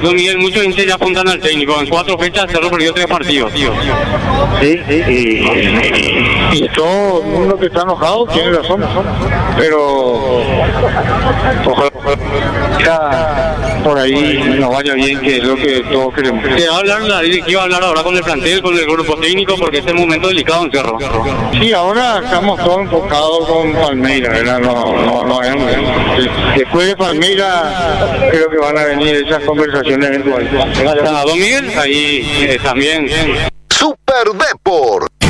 Don Miguel, muchos hinchas ya apuntan al técnico. En 4 fechas Cerro perdió 3 partidos. Sí, y todo el mundo que está enojado tiene razón, pero ojalá por ahí nos vaya bien, que es lo que todos queremos. Se va a hablar, la directiva va a hablar ahora con el plantel, con el grupo técnico, porque este es un momento delicado en Cerro. Sí, ahora estamos todos enfocados con Palmeiras, ¿verdad? Después de Palmeiras creo que van a venir esas conversaciones eventuales. Don Miguel, ahí también. Super Deport.